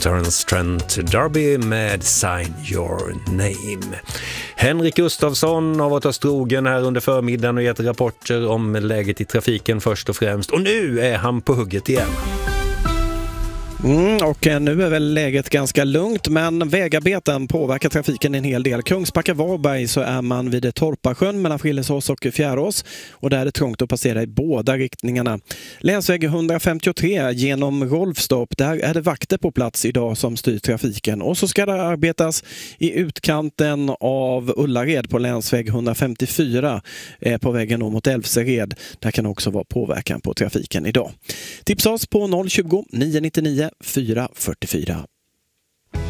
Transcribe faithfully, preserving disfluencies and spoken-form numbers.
Terence Trent D'Arby med Sign Your Name. Henrik Gustafsson har varit strogen här under förmiddagen och gett rapporter om läget i trafiken först och främst. Och nu är han på hugget igen. Mm, och nu är väl läget ganska lugnt, men vägarbeten påverkar trafiken en hel del. Kungsbacka-Varberg så är man vid Torpasjön mellan Frillesås och Fjärås och där är det trångt att passera i båda riktningarna. Länsväg hundrafemtiotre genom Rolfstorp, där är det vakter på plats idag som styr trafiken. Och så ska det arbetas i utkanten av Ullared på länsväg hundrafemtiofyra eh, på vägen mot Älvsered. Där kan också vara påverkan på trafiken idag. Tipsa oss på noll tjugo, nio nio nio, fyra fyra fyra.